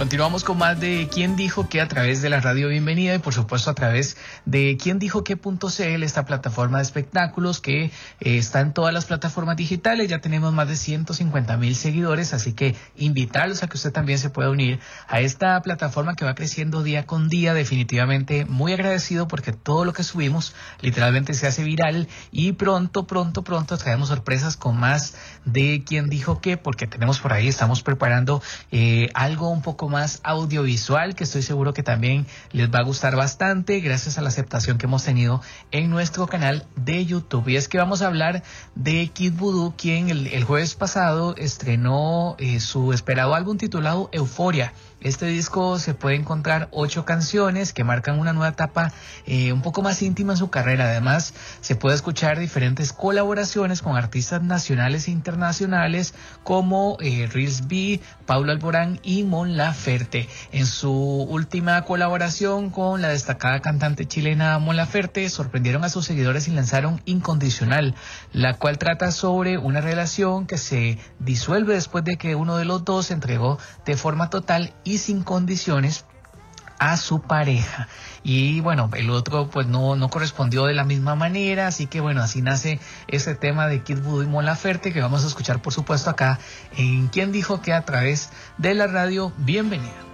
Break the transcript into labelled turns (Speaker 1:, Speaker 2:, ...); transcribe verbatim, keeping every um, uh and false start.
Speaker 1: Continuamos con más de ¿Quién dijo qué? A través de la radio Bienvenida y por supuesto a través de quién dijo qué punto c l, esta plataforma de espectáculos que eh, está en todas las plataformas digitales. Ya tenemos más de ciento cincuenta mil seguidores, así que invitarlos a que usted también se pueda unir a esta plataforma que va creciendo día con día. Definitivamente muy agradecido porque todo lo que subimos literalmente se hace viral y pronto, pronto, pronto traemos sorpresas con más de quién dijo qué, porque tenemos por ahí, estamos preparando eh, algo un poco más audiovisual que estoy seguro que también les va a gustar bastante gracias a la aceptación que hemos tenido en nuestro canal de YouTube. Y es que vamos a hablar de Kid Voodoo, quien el, el jueves pasado estrenó eh, su esperado álbum titulado Euforia. Este disco se puede encontrar ocho canciones que marcan una nueva etapa eh, un poco más íntima en su carrera. Además, se puede escuchar diferentes colaboraciones con artistas nacionales e internacionales como eh, Reels B, Paulo Alborán y Mon Laferte. En su última colaboración con la destacada cantante chilena Mon Laferte, sorprendieron a sus seguidores y lanzaron Incondicional, la cual trata sobre una relación que se disuelve después de que uno de los dos se entregó de forma total y sin condiciones a su pareja. Y bueno, el otro pues no, no correspondió de la misma manera, así que bueno, así nace ese tema de Kid Voodoo y Mon Laferte que vamos a escuchar por supuesto acá en ¿Quién dijo qué? A través de la radio Bienvenida.